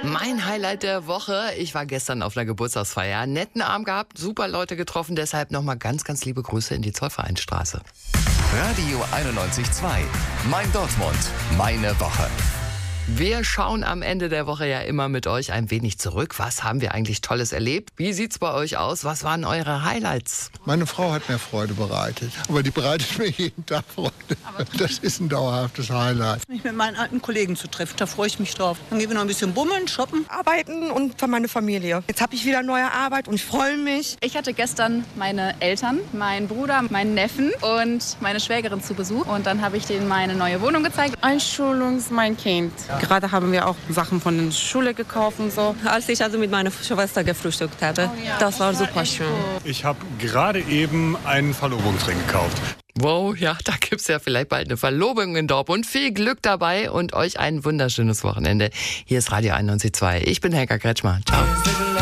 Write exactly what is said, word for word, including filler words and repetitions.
Mein Highlight der Woche, ich war gestern auf einer Geburtstagsfeier, netten Abend gehabt, super Leute getroffen, deshalb nochmal ganz, ganz liebe Grüße in die Zollvereinstraße. Radio einundneunzig Komma zwei, mein Dortmund, meine Woche. Wir schauen am Ende der Woche ja immer mit euch ein wenig zurück. Was haben wir eigentlich Tolles erlebt? Wie sieht's bei euch aus? Was waren eure Highlights? Meine Frau hat mir Freude bereitet. Aber die bereitet mir jeden Tag Freude. Das ist ein dauerhaftes Highlight. Mich mit meinen alten Kollegen zu treffen, da freue ich mich drauf. Dann gehen wir noch ein bisschen bummeln, shoppen. Arbeiten und für meine Familie. Jetzt habe ich wieder neue Arbeit und ich freue mich. Ich hatte gestern meine Eltern, meinen Bruder, meinen Neffen und meine Schwägerin zu Besuch. Und dann habe ich denen meine neue Wohnung gezeigt. Einschulung ist mein Kind. Gerade haben wir auch Sachen von der Schule gekauft und so. Als ich also mit meiner Schwester gefrühstückt habe, Oh ja, das war das war super echt schön. cool. Ich habe gerade eben einen Verlobungsring gekauft. Wow, ja, da gibt's ja vielleicht bald eine Verlobung in Dortmund. Viel Glück dabei und euch ein wunderschönes Wochenende. Hier ist Radio einundneunzig Komma zwei. Ich bin Helga Kretschmer. Ciao.